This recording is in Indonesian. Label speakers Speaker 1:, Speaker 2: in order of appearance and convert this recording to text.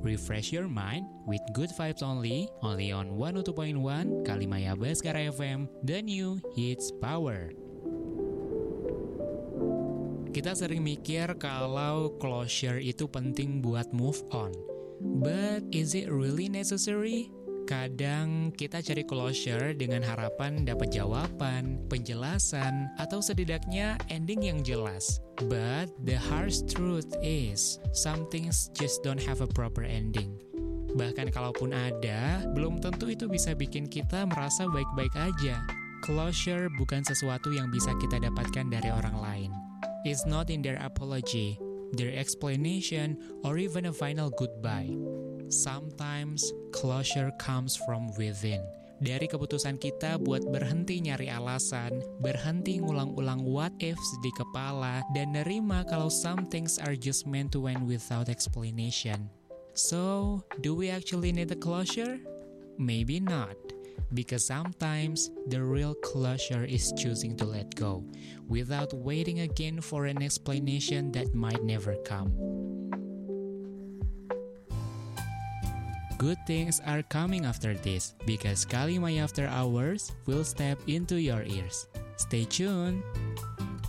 Speaker 1: Refresh your mind with good vibes only on 102.1 Kalimaya Baskara FM, the new hits power. Kita sering mikir kalau closure itu penting buat move on. But is it really necessary? Kadang kita cari closure dengan harapan dapat jawaban, penjelasan, atau setidaknya ending yang jelas. But the harsh truth is, some things just don't have a proper ending. Bahkan kalaupun ada, belum tentu itu bisa bikin kita merasa baik-baik aja. Closure bukan sesuatu yang bisa kita dapatkan dari orang lain. It's not in their apology, their explanation, or even a final goodbye. Sometimes, closure comes from within. Dari keputusan kita buat berhenti nyari alasan, berhenti ngulang-ulang what ifs di kepala, dan nerima kalau some things are just meant to end without explanation. So, do we actually need a closure? Maybe not. Because sometimes, the real closure is choosing to let go, without waiting again for an explanation that might never come. Good things are coming after this, because Kalimaya After Hours will step into your ears. Stay tuned!